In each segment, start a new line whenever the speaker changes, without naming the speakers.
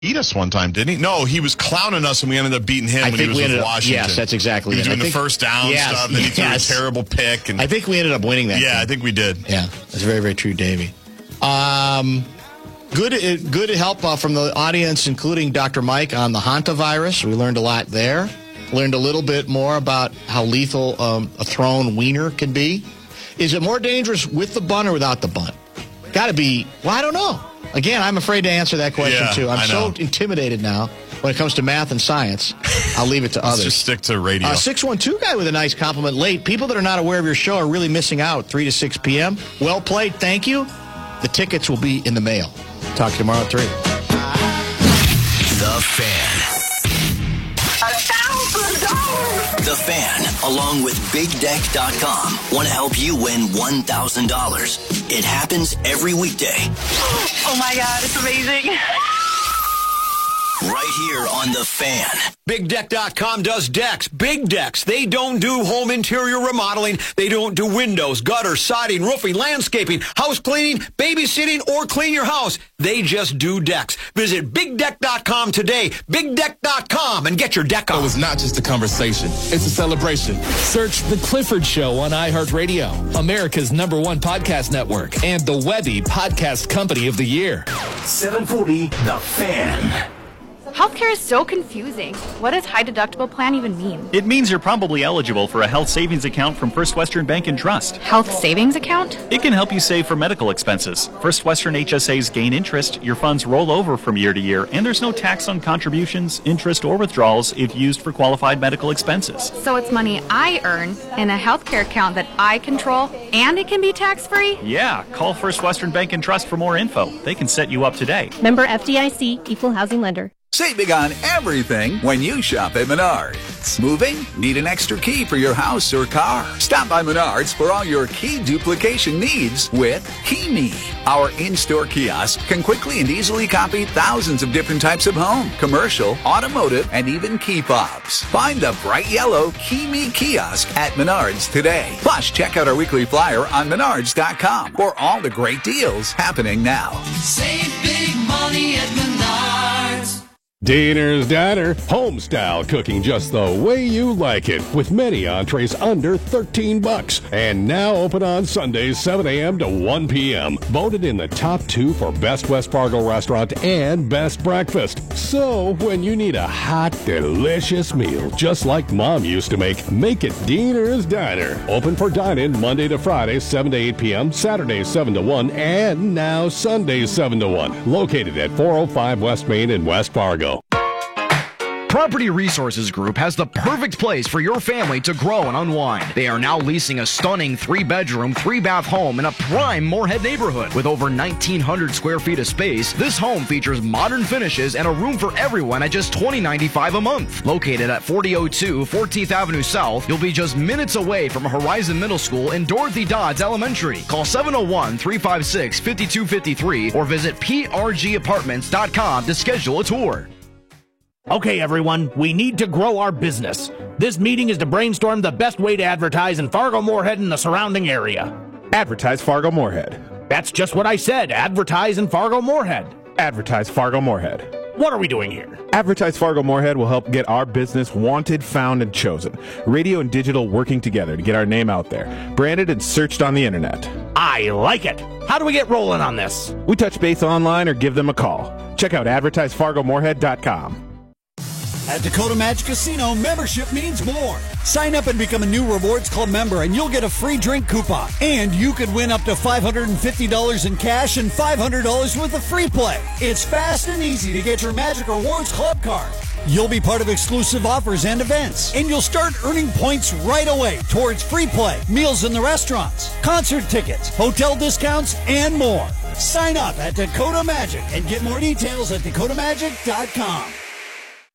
beat us one time, didn't he? No, he was clowning us, and we ended up beating him when he was with Washington.
Yes, that's exactly
it. He was
it.
doing the first down stuff, and then he threw a terrible pick. And
I think we ended up winning that game.
I think we did.
Yeah, that's very, very true, Davey. Good help from the audience, including Dr. Mike on the hantavirus. We learned a lot there. Learned a little bit more about how lethal a thrown wiener can be. Is it more dangerous with the bun or without the bun? Got to be, well, I don't know. Again, I'm afraid to answer that question, too. I'm so intimidated now when it comes to math and science. I'll leave it to others.
Just stick to radio.
612 guy with a nice compliment late. People that are not aware of your show are really missing out. 3 to 6 p.m. Well played. Thank you. The tickets will be in the mail. Talk to you tomorrow at 3.
The Fan. The Fan, along with BigDeck.com, want to help you win $1,000. It happens every weekday.
Oh my God, it's amazing.
Right here on The Fan.
BigDeck.com does decks. Big decks. They don't do home interior remodeling. They don't do windows, gutters, siding, roofing, landscaping, house cleaning, babysitting, or clean your house. They just do decks. Visit BigDeck.com today. BigDeck.com and get your deck on.
It was not just a conversation. It's a celebration. Search The Clifford Show on iHeartRadio, America's #1 podcast network, and the Webby Podcast Company of the Year.
740 The Fan.
Healthcare is so confusing. What does high deductible plan even mean?
It means you're probably eligible for a health savings account from First Western Bank and Trust.
Health savings account?
It can help you save for medical expenses. First Western HSAs gain interest, your funds roll over from year to year, and there's no tax on contributions, interest, or withdrawals if used for qualified medical expenses.
So it's money I earn in a healthcare account that I control, and it can be tax-free?
Yeah, call First Western Bank and Trust for more info. They can set you up today.
Member FDIC, Equal Housing Lender.
Save big on everything when you shop at Menards. Moving? Need an extra key for your house or car? Stop by Menards for all your key duplication needs with KeyMe. Our in-store kiosk can quickly and easily copy thousands of different types of home, commercial, automotive, and even key fobs. Find the bright yellow KeyMe kiosk at Menards today. Plus, check out our weekly flyer on Menards.com for all the great deals happening now.
Save big money at Menards.
Diner's Diner, home-style cooking just the way you like it, with many entrees under $13. And now open on Sundays, 7 a.m. to 1 p.m. Voted in the top 2 for Best West Fargo Restaurant and Best Breakfast. So, when you need a hot, delicious meal, just like Mom used to make it Diner's Diner. Open for dine-in Monday to Friday, 7 to 8 p.m., Saturdays, 7 to 1, and now Sundays, 7 to 1. Located at 405 West Main in West Fargo.
Property Resources Group has the perfect place for your family to grow and unwind. They are now leasing a stunning 3-bedroom, 3-bath home in a prime Moorhead neighborhood. With over 1,900 square feet of space, this home features modern finishes and a room for everyone at just $20.95 a month. Located at 4002 14th Avenue South, you'll be just minutes away from Horizon Middle School and Dorothy Dodds Elementary. Call 701-356-5253 or visit prgapartments.com to schedule a tour.
Okay, everyone, we need to grow our business. This meeting is to brainstorm the best way to advertise in Fargo-Moorhead and the surrounding area.
Advertise Fargo-Moorhead.
That's just what I said. Advertise in Fargo-Moorhead.
Advertise Fargo-Moorhead.
What are we doing here?
Advertise Fargo-Moorhead will help get our business wanted, found, and chosen. Radio and digital working together to get our name out there. Branded and searched on the internet.
I like it. How do we get rolling on this?
We touch base online or give them a call. Check out advertisefargomoorhead.com.
At Dakota Magic Casino, membership means more. Sign up and become a new Rewards Club member, and you'll get a free drink coupon. And you could win up to $550 in cash and $500 worth of free play. It's fast and easy to get your Magic Rewards Club card. You'll be part of exclusive offers and events, and you'll start earning points right away towards free play, meals in the restaurants, concert tickets, hotel discounts, and more. Sign up at Dakota Magic and get more details at dakotamagic.com.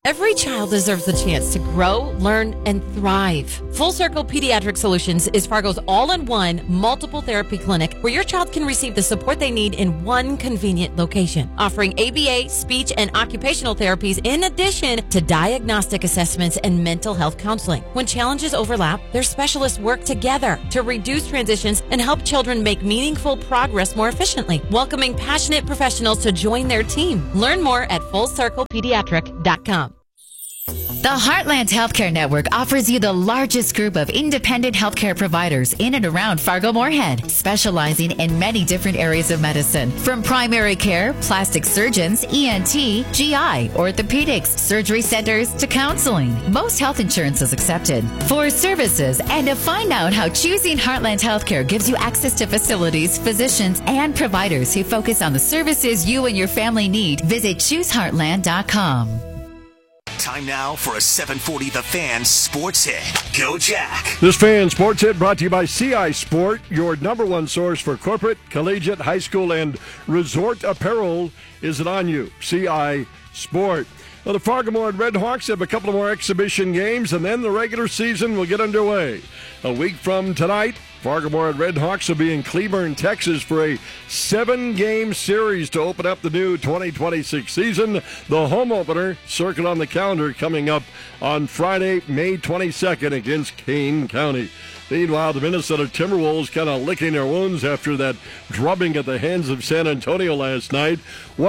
Every child deserves the chance to grow, learn, and thrive. Full Circle Pediatric Solutions is Fargo's all-in-one multiple therapy clinic where your child can receive the support they need in one convenient location, offering ABA, speech, and occupational therapies in addition to diagnostic assessments and mental health counseling. When challenges overlap, their specialists work together to reduce transitions and help children make meaningful progress more efficiently, welcoming passionate professionals to join their team. Learn more at FullCirclePediatric.com.
The Heartland Healthcare Network offers you the largest group of independent healthcare providers in and around Fargo-Moorhead, specializing in many different areas of medicine, from primary care, plastic surgeons, ENT, GI, orthopedics, surgery centers, to counseling. Most health insurance is accepted. For services and to find out how choosing Heartland Healthcare gives you access to facilities, physicians, and providers who focus on the services you and your family need, visit ChooseHeartland.com.
Time now for a 740 The Fan Sports Hit. Go Jack.
This Fan Sports Hit brought to you by CI Sport, your number one source for corporate, collegiate, high school, and resort apparel. Is it on you? CI Sport. Well, the Fargo-Moorhead Redhawks have a couple of more exhibition games, and then the regular season will get underway. A week from tonight, Fargo-Moorhead Redhawks will be in Cleburne, Texas for a 7-game series to open up the new 2026 season. The home opener, circled on the calendar, coming up on Friday, May 22nd against Kane County. Meanwhile, the Minnesota Timberwolves kind of licking their wounds after that drubbing at the hands of San Antonio last night.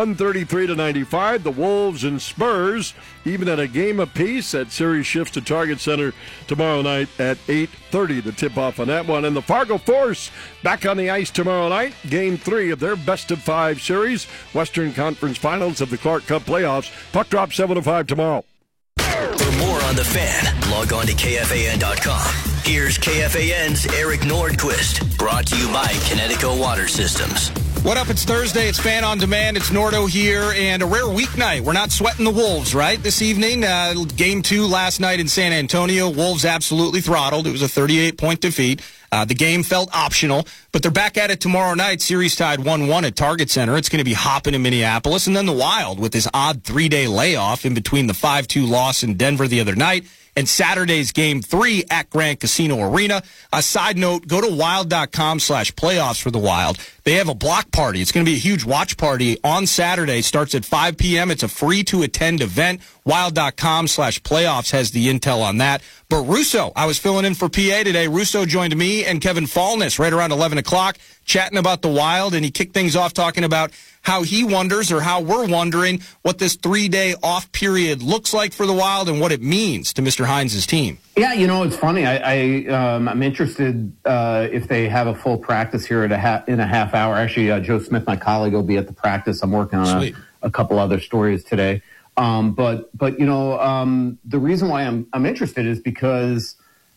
133-95, the Wolves and Spurs, even at a game apiece. That series shifts to Target Center tomorrow night at 8:30, the tip-off on that one. And the Fargo Force back on the ice tomorrow night, Game 3 of their best-of-5 series, Western Conference Finals of the Clark Cup playoffs. Puck drop 7-5 tomorrow.
For more on The Fan, log on to KFAN.com. Here's KFAN's Eric Nordquist, brought to you by Connecticut Water Systems.
What up? It's Thursday. It's Fan on Demand. It's Nordo here, and a rare weeknight. We're not sweating the Wolves, right? This evening, Game 2 last night in San Antonio. Wolves absolutely throttled. It was a 38-point defeat. The game felt optional, but they're back at it tomorrow night. Series tied 1-1 at Target Center. It's going to be hopping in Minneapolis, and then the Wild with this odd 3-day layoff in between the 5-2 loss in Denver the other night and Saturday's Game 3 at Grand Casino Arena. A side note, go to wild.com/playoffs for the Wild. They have a block party. It's going to be a huge watch party on Saturday. Starts at 5 p.m. It's a free-to-attend event. Wild.com/playoffs has the intel on that. But Russo, I was filling in for PA today. Russo joined me and Kevin Fallness right around 11 o'clock chatting about the Wild, and he kicked things off talking about how he wonders, or how we're wondering, what this 3-day off period looks like for the Wild and what it means to Mr. Hines' team.
Yeah, it's funny. I'm interested if they have a full practice here in a half hour. Actually, Joe Smith, my colleague, will be at the practice. I'm working on a couple other stories today. But the reason why I'm interested is because,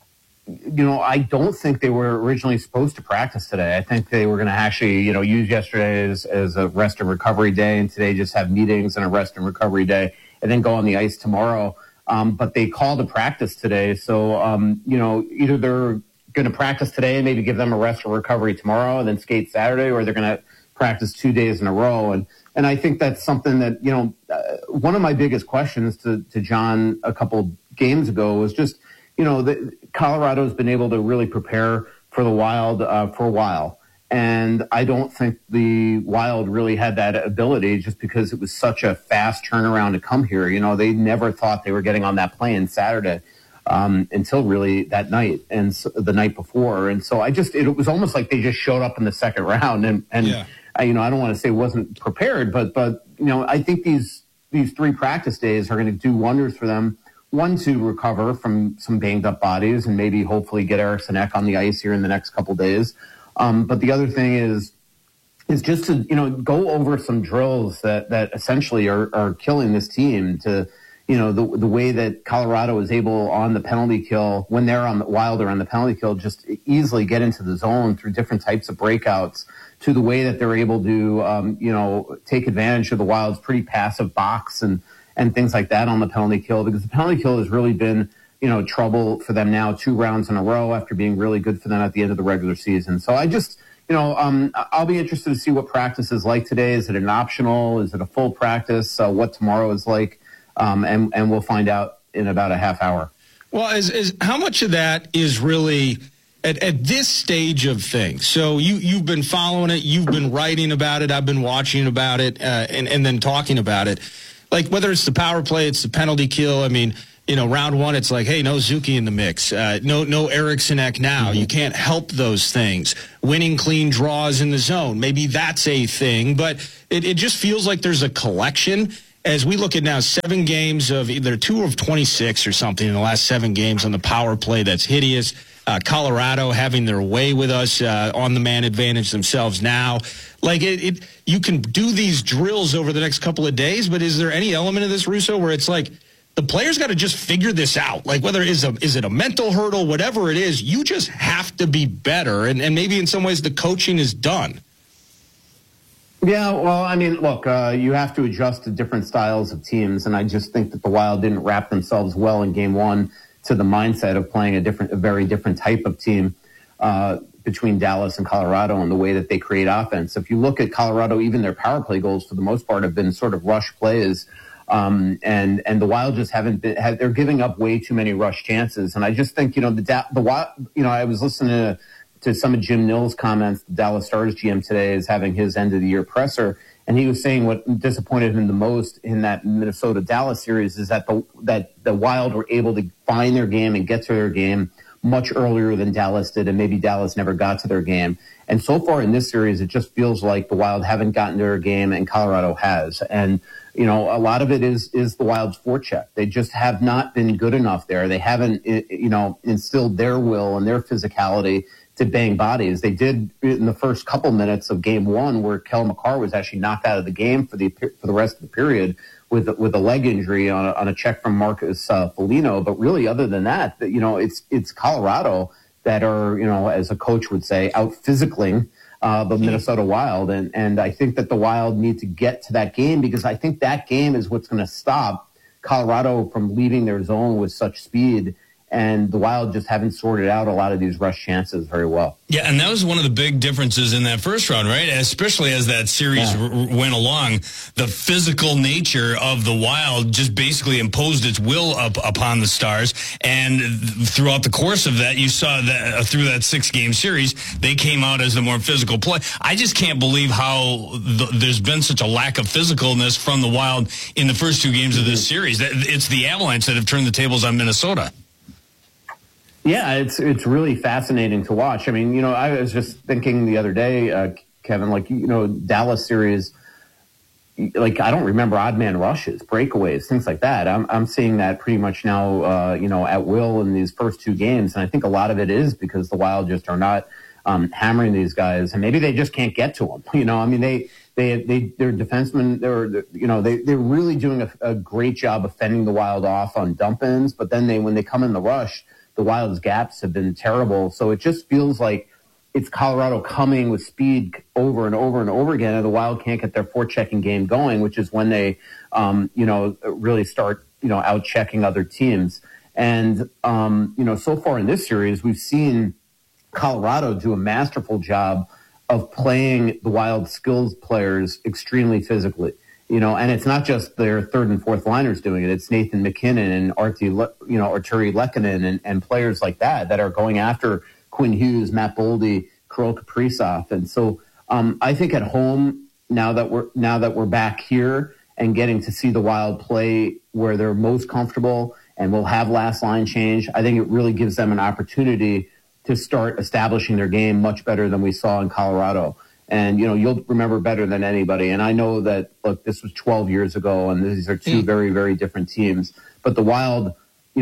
I don't think they were originally supposed to practice today. I think they were going to actually, use yesterday as a rest and recovery day, and today just have meetings and a rest and recovery day, and then go on the ice tomorrow. But they called a practice today. So, either they're going to practice today and maybe give them a rest or recovery tomorrow and then skate Saturday, or they're going to practice 2 days in a row. And I think that's something that, one of my biggest questions to John a couple games ago was just, Colorado's been able to really prepare for the Wild for a while. And I don't think the Wild really had that ability just because it was such a fast turnaround to come here. They never thought they were getting on that plane Saturday until really that night and the night before. And so it was almost like they just showed up in the second round. And yeah. I don't want to say wasn't prepared, but I think these 3 practice days are going to do wonders for them. One, to recover from some banged up bodies and maybe hopefully get Eriksson Ek on the ice here in the next couple days. But the other thing is just to, go over some drills that essentially are killing this team to, the way that Colorado is able on the penalty kill, when they're on the Wild or on the penalty kill, just easily get into the zone through different types of breakouts, to the way that they're able to, take advantage of the Wild's pretty passive box and things like that on the penalty kill, because the penalty kill has really been, trouble for them now 2 rounds in a row after being really good for them at the end of the regular season. So I just, I'll be interested to see what practice is like today. Is it an optional? Is it a full practice? What tomorrow is like? and we'll find out in about a half hour.
Well, is how much of that is really at this stage of things? So you've been following it, you've been writing about it, I've been watching about it, and then talking about it. Like whether it's the power play, it's the penalty kill. I mean, round one, it's like, hey, no Zuki in the mix, no Eriksson Ek now. Mm-hmm. You can't help those things. Winning clean draws in the zone, maybe that's a thing, but it just feels like there's a collection. As we look at now 7 games of either 2 of 26 or something in the last 7 games on the power play, that's hideous. Colorado having their way with us on the man advantage themselves now. Like you can do these drills over the next couple of days, but is there any element of this, Russo, where it's like the players got to just figure this out? Like whether is it a mental hurdle, whatever it is, you just have to be better. And maybe in some ways the coaching is done.
Yeah, well, I mean, look, you have to adjust to different styles of teams, and I just think that the Wild didn't wrap themselves well in Game 1 to the mindset of playing a very different type of team between Dallas and Colorado and the way that they create offense. If you look at Colorado, even their power play goals for the most part have been sort of rush plays, and the Wild just haven't been. They're giving up way too many rush chances, and I just think the Wild. I was listening to some of Jim Nill's comments. The Dallas Stars GM today is having his end of the year presser, and he was saying what disappointed him the most in that Minnesota-Dallas series is that the Wild were able to find their game and get to their game much earlier than Dallas did, and maybe Dallas never got to their game. And so far in this series, it just feels like the Wild haven't gotten to their game, and Colorado has. And a lot of it is the Wild's forecheck. They just have not been good enough there. They haven't, instilled their will and their physicality to bang bodies. They did in the first couple minutes of Game 1, where Kel McCarr was actually knocked out of the game for the rest of the period with a leg injury on a check from Marcus Foligno. But really, other than that, it's Colorado that are, as a coach would say, out physicaling the Minnesota Wild. And I think that the Wild need to get to that game, because I think that game is what's going to stop Colorado from leaving their zone with such speed. And the Wild just haven't sorted out a lot of these rush chances very well.
Yeah, and that was one of the big differences in that first round, right? Especially as that series went along, the physical nature of the Wild just basically imposed its will upon the Stars. And throughout the course of that, you saw that through that 6-game series, they came out as the more physical play. I just can't believe how there's been such a lack of physicalness from the Wild in the first 2 games of this series. It's the Avalanche that have turned the tables on Minnesota.
Yeah, it's really fascinating to watch. I mean, I was just thinking the other day, Kevin, Dallas series, I don't remember odd man rushes, breakaways, things like that. I'm seeing that pretty much now, at will in these first 2 games. And I think a lot of it is because the Wild just are not hammering these guys, and maybe they just can't get to them. Their defensemen, they're really doing a great job of fending the Wild off on dump-ins, but then when they come in the rush, the Wild's gaps have been terrible. So it just feels like it's Colorado coming with speed over and over and over again, and the Wild can't get their forechecking game going, which is when they, really start, out-checking other teams. And, so far in this series, we've seen Colorado do a masterful job of playing the Wild skills players extremely physically. And it's not just their third and fourth liners doing it. It's Nathan McKinnon and Arturi Lehkonen and players like that are going after Quinn Hughes, Matt Boldy, Kirill Kaprizov. And so I think at home, now that we're back here and getting to see the Wild play where they're most comfortable and will have last line change, I think it really gives them an opportunity to start establishing their game much better than we saw in Colorado. And, you'll remember better than anybody. And I know that, look, this was 12 years ago, and these are 2 very, very different teams. But the Wild,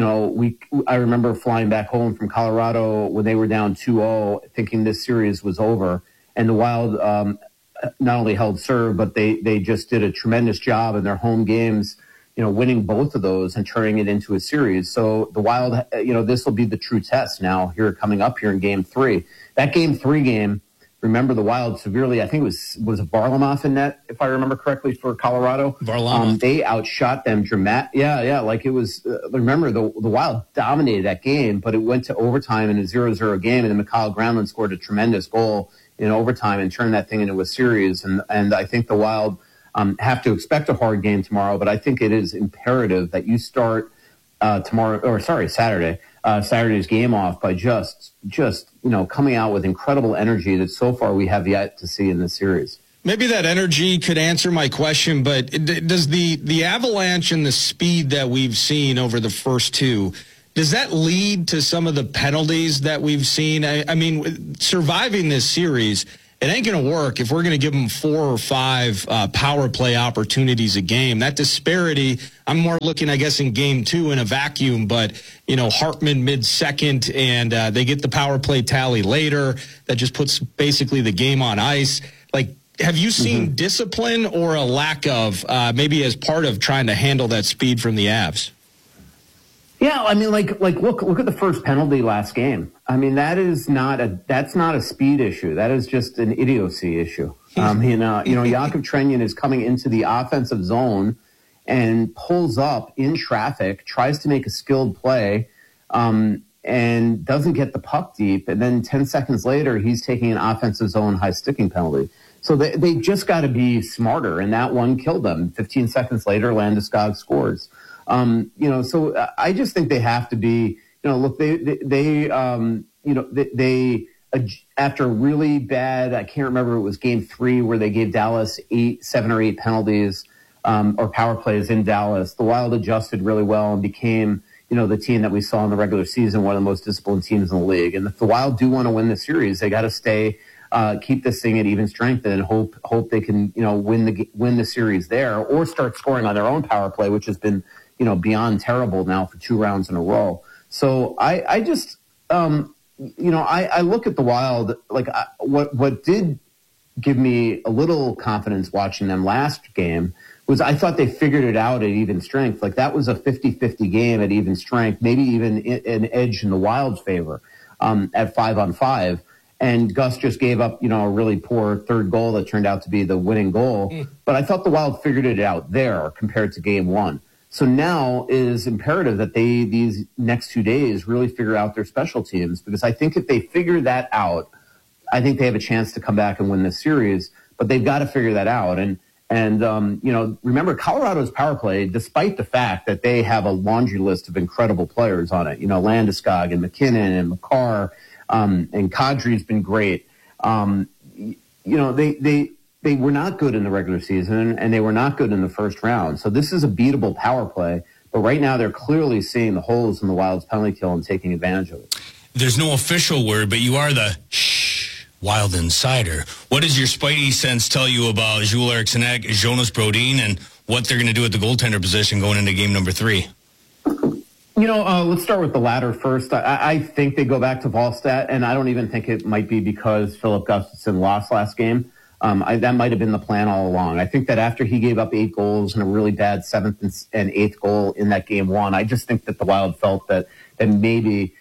I remember flying back home from Colorado when they were down 2-0, thinking this series was over. And the Wild not only held serve, but they just did a tremendous job in their home games, winning both of those and turning it into a series. So the Wild, this will be the true test now here coming up here in Game 3. That Game 3 game, remember the Wild severely, I think it was Varlamov in net, if I remember correctly, for Colorado.
Varlamov.
They outshot them dramatically. Yeah, like it was, remember the Wild dominated that game, but it went to overtime in a 0-0 game, and then Mikhail Granlund scored a tremendous goal in overtime and turned that thing into a series. And I think the Wild, have to expect a hard game tomorrow, but I think it is imperative that you start Saturday. Saturday's game off by just coming out with incredible energy that so far we have yet to see in this series.
Maybe that energy could answer my question, but does the avalanche and the speed that we've seen over the first two, does that lead to some of the penalties that we've seen? I mean, surviving this series, it ain't going to work if we're going to give them 4 or 5 power play opportunities a game. That disparity, I'm more looking, I guess, in game 2 in a vacuum, but, Hartman mid-second, and they get the power play tally later. That just puts basically the game on ice. Like, have you seen discipline or a lack of, maybe as part of trying to handle that speed from the Avs?
Yeah, I mean, look at the first penalty last game. I mean, that's not a speed issue. That is just an idiocy issue. Yakov Trenin is coming into the offensive zone and pulls up in traffic, tries to make a skilled play, and doesn't get the puck deep. And then 10 seconds later, he's taking an offensive zone high sticking penalty. So they just got to be smarter, and that one killed them. 15 seconds later, Landeskog scores. So I just think they have to be, they after a really bad, I can't remember, it was game 3 where they gave Dallas 7 or 8 penalties or power plays in Dallas. The Wild adjusted really well and became, the team that we saw in the regular season, one of the most disciplined teams in the league. And if the Wild do want to win the series, they got to keep this thing at even strength and hope they can, win the series there or start scoring on their own power play, which has been, beyond terrible now for 2 rounds in a row. So I just, I look at the Wild, what did give me a little confidence watching them last game was I thought they figured it out at even strength. Like that was a 50-50 game at even strength, maybe even an edge in the Wild's favor at 5-on-5. And Gus just gave up, a really poor third goal that turned out to be the winning goal. But I thought the Wild figured it out there compared to game 1. So now it is imperative that these next 2 days really figure out their special teams, because I think if they figure that out, I think they have a chance to come back and win this series. But they've got to figure that out. And remember, Colorado's power play, despite the fact that they have a laundry list of incredible players on it, Landeskog and McKinnon and Makar, and Kadri's been great. They were not good in the regular season, and they were not good in the first round. So this is a beatable power play. But right now they're clearly seeing the holes in the Wild's penalty kill and taking advantage of it.
There's no official word, but you are the Wild insider. What does your spidey sense tell you about Joel Eriksson Ek, Jonas Brodin, and what they're going to do at the goaltender position going into game number 3?
Let's start with the latter first. I think they go back to Wallstedt, and I don't even think it might be because Philip Gustafsson lost last game. That might have been the plan all along. I think that after he gave up 8 goals and a really bad 7th and 8th goal in that game 1, I just think that the Wild felt that maybe,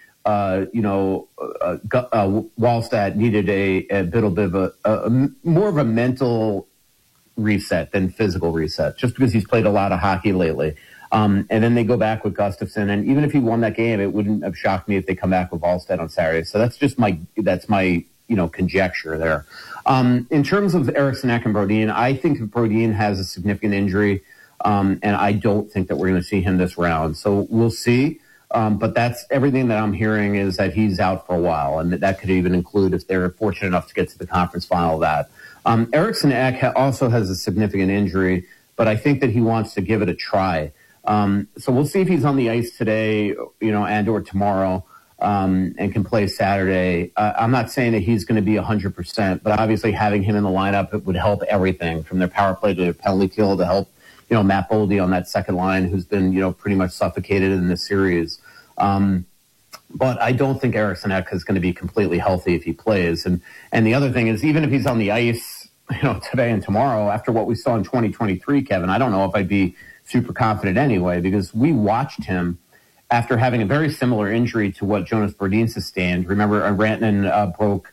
Wallstedt needed a bit of a more of a mental reset than physical reset, just because he's played a lot of hockey lately. And then they go back with Gustafsson, and even if he won that game, it wouldn't have shocked me if they come back with Wallstedt on Saturday. So that's just my conjecture there. In terms of Eriksson Ek and Brodin, I think Brodin has a significant injury, and I don't think that we're going to see him this round. So we'll see. But that's everything that I'm hearing is that he's out for a while, and that could even include if they're fortunate enough to get to the conference final. Eriksson Ek also has a significant injury, but I think that he wants to give it a try. So we'll see if he's on the ice today, and or tomorrow. And can play Saturday. I'm not saying that he's going to be 100%, but obviously having him in the lineup, it would help everything from their power play to their penalty kill to help, Matt Boldy on that second line, who's been, pretty much suffocated in this series. But I don't think Eriksson Ek is going to be completely healthy if he plays. And the other thing is, even if he's on the ice, today and tomorrow, after what we saw in 2023, Kevin, I don't know if I'd be super confident anyway, because we watched him after having a very similar injury to what Jonas Brodin sustained. Remember, Rantanen broke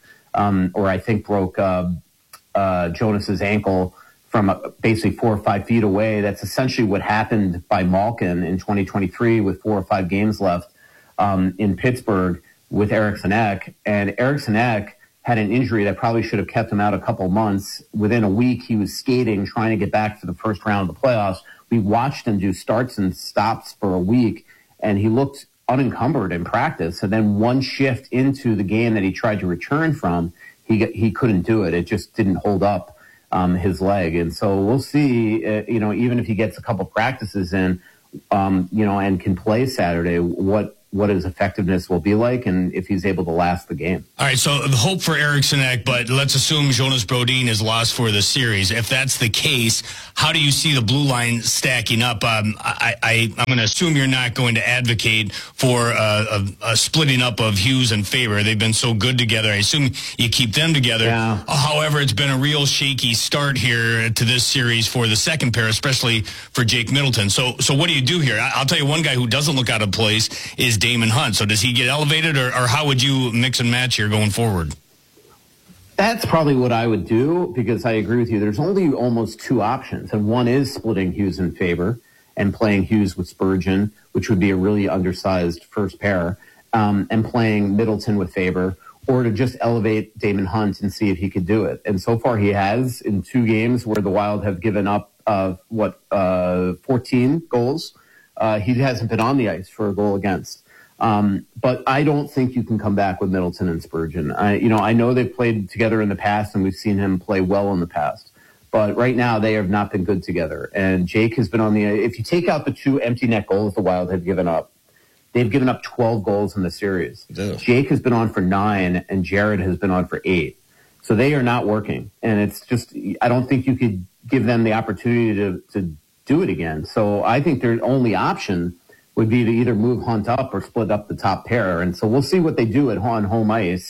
Jonas's ankle from basically 4 or 5 feet away. That's essentially what happened by Malkin in 2023 with 4 or 5 games left in Pittsburgh with Eriksson Ek. And Eriksson Ek had an injury that probably should have kept him out a couple months. Within a week, he was skating, trying to get back for the first round of the playoffs. We watched him do starts and stops for a week, and he looked unencumbered in practice. And then one shift into the game that he tried to return from, he couldn't do it. It just didn't hold up his leg. And so we'll see, even if he gets a couple practices in, and can play Saturday, what his effectiveness will be like and if he's able to last the game.
All right, so the hope for Eriksson Ek, but let's assume Jonas Brodin is lost for the series. If that's the case, how do you see the blue line stacking up? I'm going to assume you're not going to advocate for a splitting up of Hughes and Faber. They've been so good together. I assume you keep them together.
Yeah.
However, it's been a real shaky start here to this series for the second pair, especially for Jake Middleton. So what do you do here? I'll tell you one guy who doesn't look out of place is Damon Hunt. So does he get elevated, or how would you mix and match here going forward?
That's probably what I would do, because I agree with you. There's only almost two options, and one is splitting Hughes and Faber and playing Hughes with Spurgeon, which would be a really undersized first pair, and playing Middleton with Faber, or to just elevate Damon Hunt and see if he could do it. And so far he has in 2 games where the Wild have given up 14 goals. He hasn't been on the ice for a goal against. But I don't think you can come back with Middleton and Spurgeon. I know they've played together in the past and we've seen him play well in the past, but right now they have not been good together. And Jake has been on the, if you take out the 2 empty net goals the Wild have given up, they've given up 12 goals in the series. Ugh. Jake has been on for 9 and Jared has been on for 8. So they are not working. And it's just, I don't think you could give them the opportunity to do it again. So I think their only option would be to either move Hunt up or split up the top pair. And so we'll see what they do on home ice.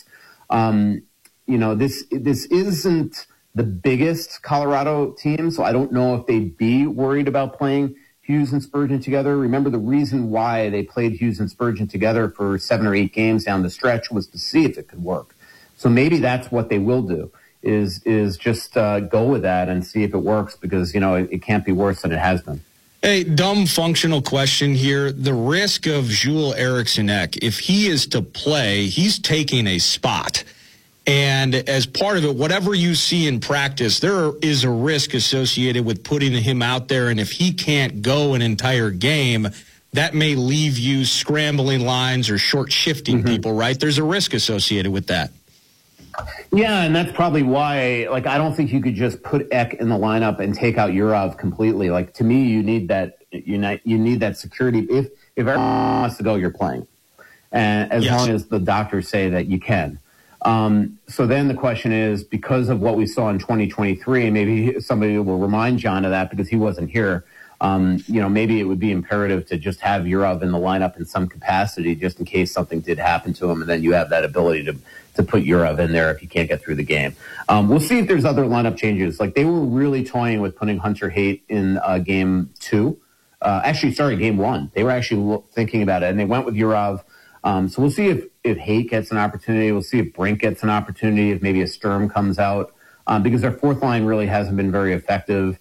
This isn't the biggest Colorado team, so I don't know if they'd be worried about playing Hughes and Spurgeon together. Remember, the reason why they played Hughes and Spurgeon together for 7 or 8 games down the stretch was to see if it could work. So maybe that's what they will do, is just go with that and see if it works, because, it can't be worse than it has been.
Hey, dumb functional question here. The risk of Joel Eriksson Ek, if he is to play, he's taking a spot. And as part of it, whatever you see in practice, there is a risk associated with putting him out there. And if he can't go an entire game, that may leave you scrambling lines or short shifting people, right? There's a risk associated with that.
Yeah, and that's probably why, I don't think you could just put Ek in the lineup and take out Yurov completely. To me, you need that security. If everyone wants to go, you're playing. And as long as the doctors say that you can. So then the question is, because of what we saw in 2023, maybe somebody will remind John of that because he wasn't here. Maybe it would be imperative to just have Yurov in the lineup in some capacity, just in case something did happen to him, and then you have that ability to put Yurov in there if you can't get through the game. We'll see if there's other lineup changes. They were really toying with putting Hunter Haight in game 2. Game 1. They were actually thinking about it, and they went with Yurov. So we'll see if Haight gets an opportunity. We'll see if Brink gets an opportunity, if maybe a Sturm comes out, because their fourth line really hasn't been very effective.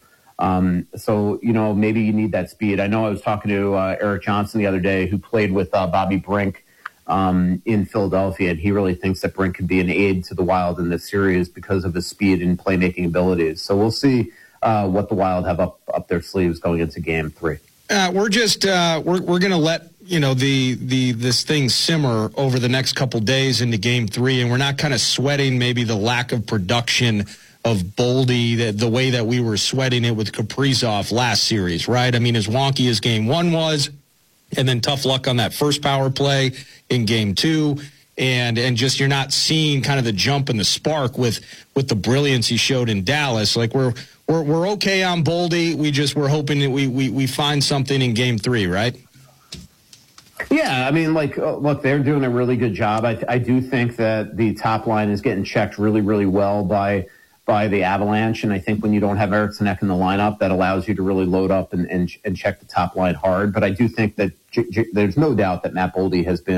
Maybe you need that speed. I know I was talking to Eric Johnson the other day, who played with Bobby Brink in Philadelphia, and he really thinks that Brink could be an aid to the Wild in this series because of his speed and playmaking abilities. So we'll see what the Wild have up their sleeves going into Game 3.
We're going to let this thing simmer over the next couple days into Game 3, and we're not kind of sweating maybe the lack of production of Boldy the way that we were sweating it with Kaprizov last series, right? I mean, as wonky as Game 1 was, and then tough luck on that first power play in Game 2, and just you're not seeing kind of the jump and the spark with the brilliance he showed in Dallas. We're okay on Boldy. We're hoping that we find something in Game 3, right?
Yeah, I mean, look, they're doing a really good job. I do think that the top line is getting checked really, really well by the Avalanche, and I think when you don't have Eriksson Ek in the lineup, that allows you to really load up and check the top line hard. But I do think that there's no doubt that Matt Boldy has been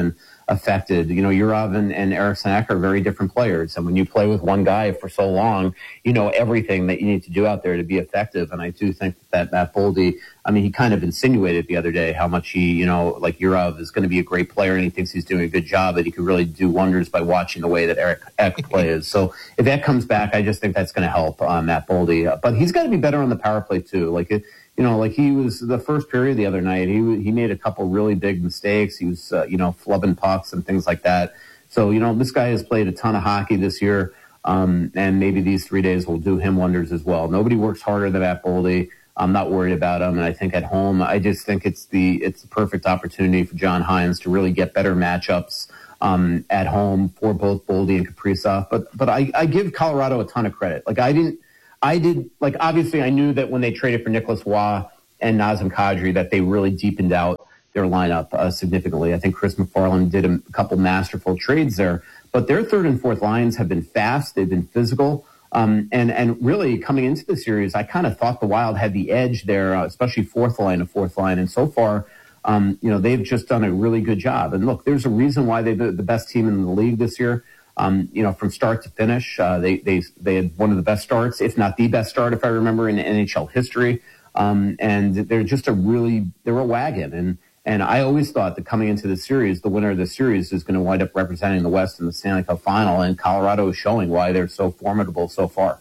affected. You know, Yurov and Eriksson Ek are very different players. And when you play with one guy for so long, you know everything that you need to do out there to be effective. And I do think that Matt Boldy, I mean, he kind of insinuated the other day how much he, you know, like Yurov is going to be a great player and he thinks he's doing a good job, that he could really do wonders by watching the way that Eric Ek plays. So if that comes back, I just think that's going to help Matt Boldy. But he's got to be better on the power play too. Like, you know, like he was the first period the other night, he made a couple really big mistakes. He was, you know, flubbing pucks and things like that. So, you know, this guy has played a ton of hockey this year, and maybe these 3 days will do him wonders as well. Nobody works harder than Matt Boldy. I'm not worried about him, and I think at home, I just think it's the perfect opportunity for John Hynes to really get better matchups at home for both Boldy and Kaprizov. But I give Colorado a ton of credit. Like obviously I knew that when they traded for Nicholas Waugh and Nazem Kadri that they really deepened out their lineup significantly. I think Chris McFarland did a couple masterful trades there, but their third and fourth lines have been fast. They've been physical. And really coming into the series, I kind of thought the Wild had the edge there, especially fourth line. And so far, you know, they've just done a really good job. And look, there's a reason why they're the best team in the league this year. You know, from start to finish, they had one of the best starts, if not the best start, if I remember, in NHL history. And they're just they're a wagon. And I always thought that coming into the series, the winner of the series is going to wind up representing the West in the Stanley Cup final. And Colorado is showing why they're so formidable so far.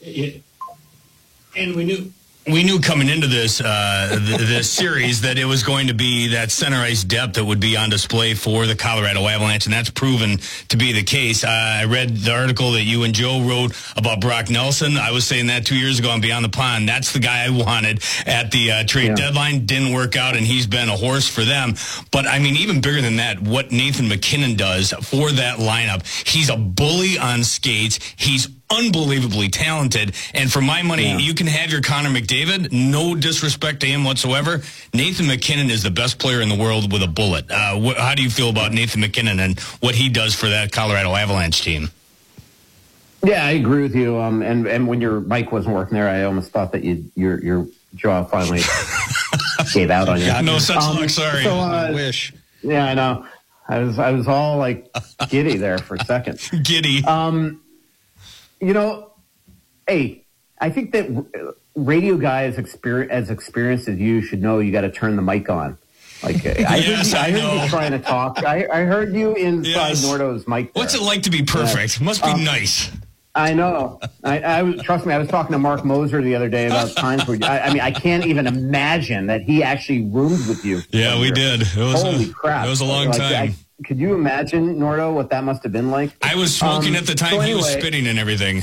And we knew coming into this this series that it was going to be that center ice depth that would be on display for the Colorado Avalanche, and that's proven to be the case. I read the article that you and Joe wrote about Brock Nelson. I was saying that 2 years ago on Beyond the Pond. That's the guy I wanted at the trade deadline. Didn't work out, and he's been a horse for them. But, I mean, even bigger than that, what Nathan MacKinnon does for that lineup, he's a bully on skates. He's unbelievably talented, and for my money, you can have your Connor McDavid. No disrespect to him whatsoever. Nathan MacKinnon is the best player in the world with a bullet. How do you feel about Nathan MacKinnon and what he does for that Colorado Avalanche team?
Yeah, I agree with you. And when your mic wasn't working there, I almost thought that your jaw finally gave out on you.
No such luck. Sorry.
So,
I wish.
Yeah, I know. I was all like giddy there for a second.
Giddy.
You know, hey, I think that radio guys as experienced as you should know you got to turn the mic on. Like I heard you trying to talk. I heard you inside Nordo's mic there.
What's it like to be perfect? Must be nice.
I know. Trust me, I was talking to Mark Moser the other day about times where I can't even imagine that he actually roomed with you.
Yeah, we did.
Holy crap.
It was a long time.
Could you imagine, Nordo, what that must have been like?
I was smoking at the time. He was spitting and everything.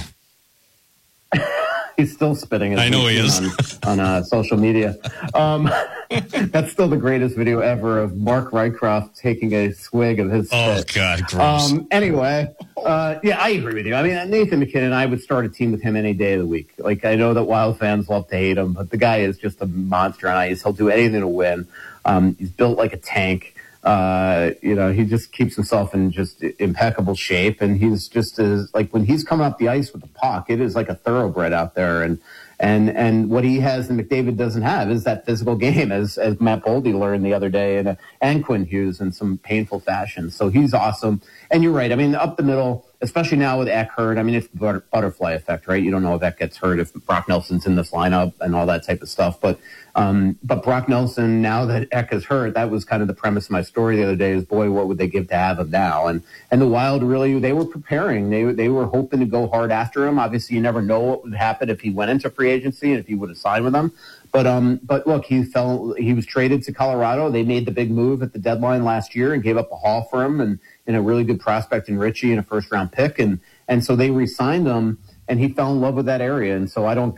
He's still spitting.
I know he is.
On social media. That's still the greatest video ever of Mark Rycroft taking a swig of his spit.
Oh, God, gross.
Anyway, I agree with you. I mean, Nathan MacKinnon, I would start a team with him any day of the week. Like, I know that Wild fans love to hate him, but the guy is just a monster on ice. He'll do anything to win. He's built like a tank. You know, he just keeps himself in just impeccable shape, and he's just like when he's coming up the ice with the puck, it is like a thoroughbred out there. And what he has that McDavid doesn't have is that physical game, as Matt Boldy learned the other day, and Quinn Hughes in some painful fashion. So he's awesome. And you're right. I mean, up the middle, especially now with Ek hurt, I mean, it's the butterfly effect, right? You don't know if Ek gets hurt, if Brock Nelson's in this lineup and all that type of stuff. But Brock Nelson, now that Ek is hurt, that was kind of the premise of my story the other day is, boy, what would they give to have him now? And the Wild really, they were preparing. They were hoping to go hard after him. Obviously, you never know what would happen if he went into free agency and if he would have signed with them. But look, he was traded to Colorado. They made the big move at the deadline last year and gave up a haul for him and a really good prospect in Richie and a first round pick. And so they re-signed him and he fell in love with that area. And so I don't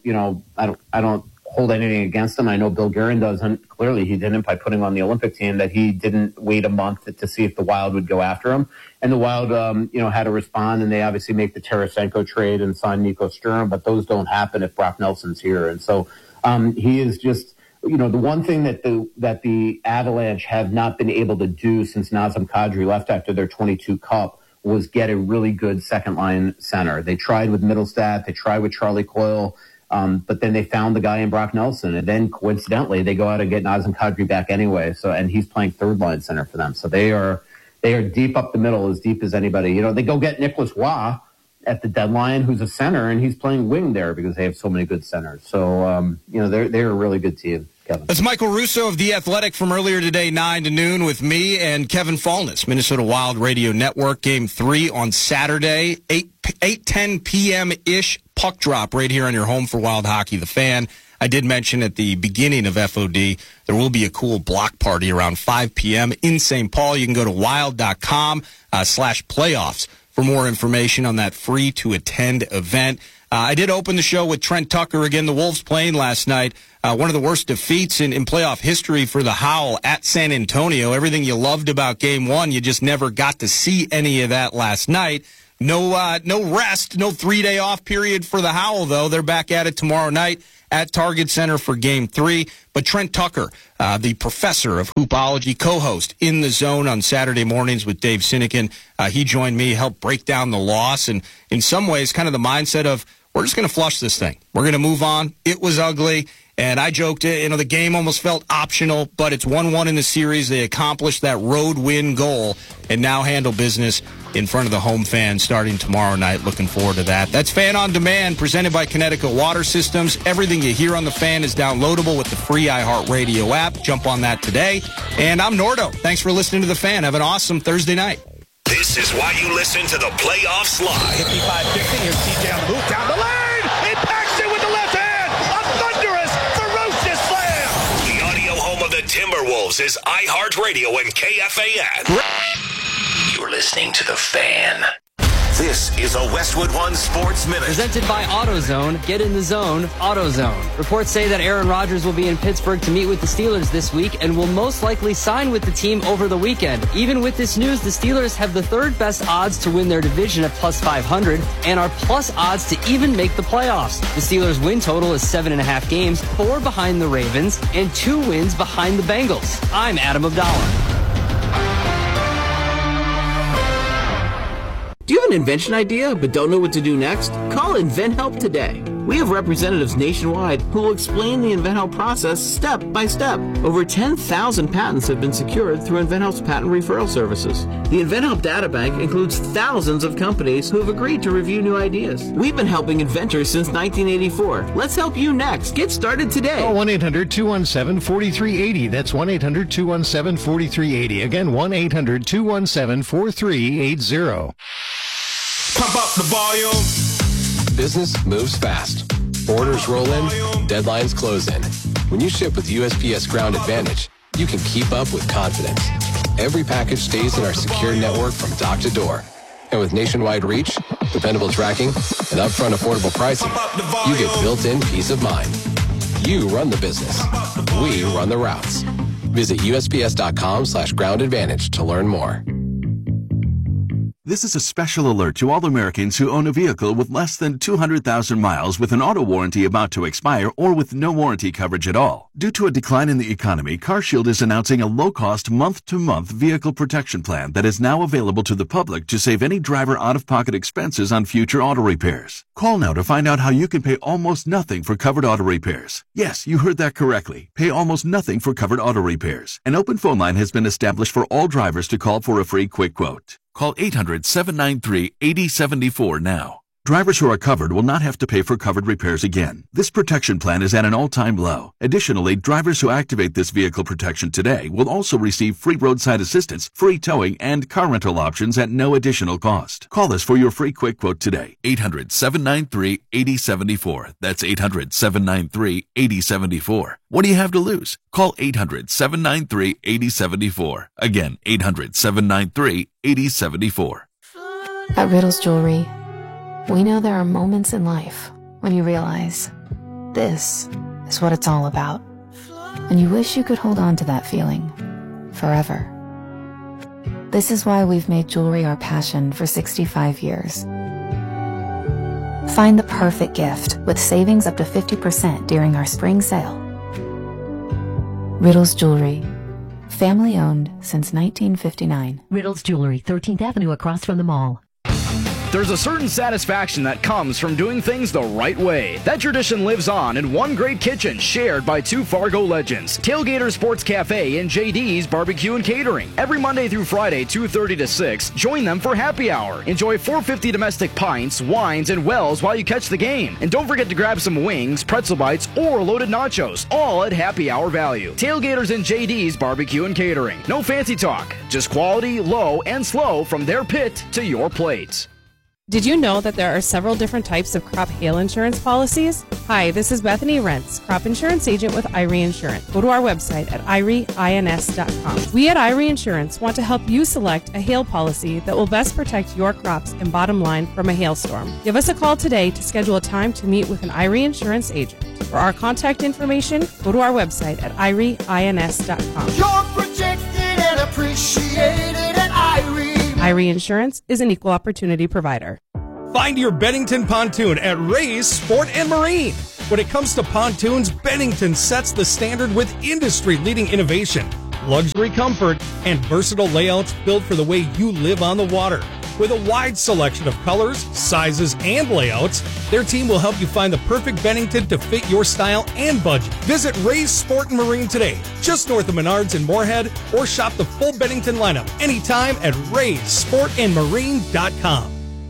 hold anything against him. I know Bill Guerin doesn't. Clearly he didn't by putting on the Olympic team, that he didn't wait a month to see if the Wild would go after him. And the Wild, had to respond, and they obviously make the Tarasenko trade and sign Nico Sturm, but those don't happen if Brock Nelson's here. And so he is just, the one thing that the Avalanche have not been able to do since Nazem Kadri left after their 22 Cup was get a really good second-line center. They tried with Middlestat. They tried with Charlie Coyle. But then they found the guy in Brock Nelson, and then coincidentally they go out and get Nazem Kadri back anyway. And he's playing third line center for them. So they are deep up the middle, as deep as anybody. They go get Nicholas Waugh at the deadline, who's a center, and he's playing wing there because they have so many good centers. So, they're a really good team, Kevin.
That's Michael Russo of The Athletic from earlier today, 9 to noon, with me and Kevin Fallness, Minnesota Wild Radio Network. Game 3 on Saturday, 8:10 p.m.-ish, puck drop right here on your home for Wild Hockey, The Fan. I did mention at the beginning of FOD, there will be a cool block party around 5 p.m. in St. Paul. You can go to wild.com/playoffs for more information on that free-to-attend event. I did open the show with Trent Tucker. Again, the Wolves playing last night. One of the worst defeats in playoff history for the Howl at San Antonio. Everything you loved about Game 1, you just never got to see any of that last night. No rest, no 3-day off period for the Howl, though. They're back at it tomorrow night at Target Center for Game 3. But Trent Tucker, the professor of hoopology, co-host In the Zone on Saturday mornings with Dave Sinekin, he joined me, helped break down the loss, and in some ways kind of the mindset of, we're just going to flush this thing. We're going to move on. It was ugly. And I joked, the game almost felt optional, but it's 1-1 in the series. They accomplished that road win goal and now handle business in front of the home fans starting tomorrow night. Looking forward to that. That's Fan on Demand, presented by Connecticut Water Systems. Everything you hear on The Fan is downloadable with the free iHeartRadio app. Jump on that today. And I'm Nordo. Thanks for listening to The Fan. Have an awesome Thursday night.
This is why you listen to the Playoffs Live.
55-50, here's TJ on the move down the lane. Impacts it with the left hand. A thunderous, ferocious slam.
The audio home of the Timberwolves is iHeartRadio and KFAN. You're listening to The Fan. This is a Westwood One Sports Minute.
Presented by AutoZone. Get in the zone, AutoZone. Reports say that Aaron Rodgers will be in Pittsburgh to meet with the Steelers this week and will most likely sign with the team over the weekend. Even with this news, the Steelers have the third best odds to win their division at plus 500 and are plus odds to even make the playoffs. The Steelers' win total is 7.5 games, 4 behind the Ravens, and 2 wins behind the Bengals. I'm Adam Abdallah.
Do you have an invention idea but don't know what to do next? Call InventHelp today. We have representatives nationwide who will explain the InventHelp process step by step. Over 10,000 patents have been secured through InventHelp's patent referral services. The InventHelp databank includes thousands of companies who have agreed to review new ideas. We've been helping inventors since 1984. Let's help you next. Get started today.
Call 1-800-217-4380. That's 1-800-217-4380. Again, 1-800-217-4380.
Pump up the volume.
Business moves fast. Orders roll in, deadlines close in. When you ship with USPS Ground Advantage, you can keep up with confidence. Every package stays in our secure network from dock to door. And with nationwide reach, dependable tracking, and upfront affordable pricing, you get built-in peace of mind. You run the business. We run the routes. Visit USPS.com/Ground Advantage to learn more.
This is a special alert to all Americans who own a vehicle with less than 200,000 miles with an auto warranty about to expire or with no warranty coverage at all. Due to a decline in the economy, CarShield is announcing a low-cost month-to-month vehicle protection plan that is now available to the public to save any driver out-of-pocket expenses on future auto repairs. Call now to find out how you can pay almost nothing for covered auto repairs. Yes, you heard that correctly. Pay almost nothing for covered auto repairs. An open phone line has been established for all drivers to call for a free quick quote. Call 800-793-8074 now. Drivers who are covered will not have to pay for covered repairs again. This protection plan is at an all-time low. Additionally, drivers who activate this vehicle protection today will also receive free roadside assistance, free towing, and car rental options at no additional cost. Call us for your free quick quote today. 800-793-8074. That's 800-793-8074. What do you have to lose? Call 800-793-8074. Again, 800-793-8074.
At Riddles Jewelry, we know there are moments in life when you realize this is what it's all about. And you wish you could hold on to that feeling forever. This is why we've made jewelry our passion for 65 years. Find the perfect gift with savings up to 50% during our spring sale. Riddles Jewelry. Family owned since 1959.
Riddles Jewelry, 13th Avenue across from the mall.
There's a certain satisfaction that comes from doing things the right way. That tradition lives on in one great kitchen shared by two Fargo legends, Tailgater Sports Cafe and JD's Barbecue and Catering. Every Monday through Friday, 2:30 to 6, join them for happy hour. Enjoy $4.50 domestic pints, wines, and wells while you catch the game. And don't forget to grab some wings, pretzel bites, or loaded nachos, all at happy hour value. Tailgaters and JD's Barbecue and Catering. No fancy talk, just quality, low, and slow from their pit to your plate.
Did you know that there are several different types of crop hail insurance policies? Hi, this is Bethany Rentz, crop insurance agent with Irie Insurance. Go to our website at irieins.com. We at Irie Insurance want to help you select a hail policy that will best protect your crops and bottom line from a hailstorm. Give us a call today to schedule a time to meet with an Irie Insurance agent. For our contact information, go to our website at irieins.com.
You're protected and appreciated at Irie.
Irie Insurance is an equal opportunity provider.
Find your Bennington pontoon at Ray's Sport and Marine. When it comes to pontoons, Bennington sets the standard with industry-leading innovation, luxury comfort, and versatile layouts built for the way you live on the water. With a wide selection of colors, sizes, and layouts, their team will help you find the perfect Bennington to fit your style and budget. Visit Ray's Sport and Marine today, just north of Menards in Moorhead, or shop the full Bennington lineup anytime at raysportandmarine.com.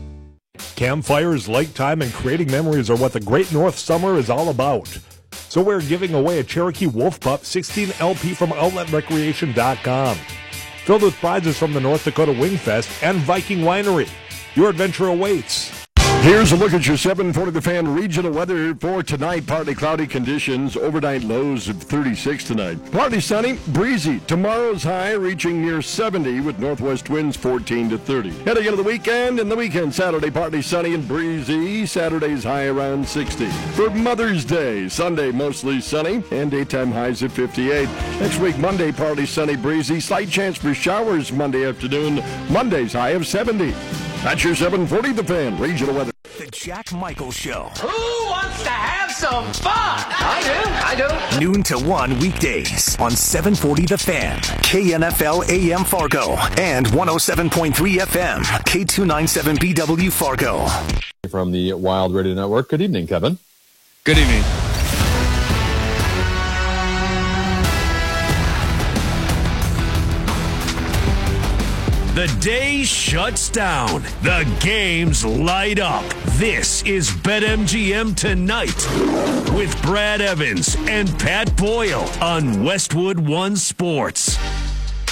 Campfires, lake time, and creating memories are what the Great North Summer is all about. So we're giving away a Cherokee Wolf Pup 16 LP from OutletRecreation.com. Filled with prizes from the North Dakota Wingfest and Viking Winery. Your adventure awaits.
Here's a look at your 740 The Fan regional weather for tonight. Partly cloudy conditions, overnight lows of 36 tonight. Partly sunny, breezy. Tomorrow's high reaching near 70 with northwest winds 14 to 30. Heading into the weekend, Saturday partly sunny and breezy. Saturday's high around 60. For Mother's Day, Sunday mostly sunny and daytime highs at 58. Next week, Monday partly sunny, breezy. Slight chance for showers Monday afternoon. Monday's high of 70. That's your 740 The Fan regional weather.
The Jack Michaels Show.
Who wants to have some fun? I do.
Noon to 1 weekdays on 740 The Fan, KNFL AM Fargo, and 107.3 FM, K297BW Fargo.
From the Wild Radio Network. Good evening, Kevin.
Good evening.
The day shuts down. The games light up. This is BetMGM Tonight with Brad Evans and Pat Boyle on Westwood One Sports.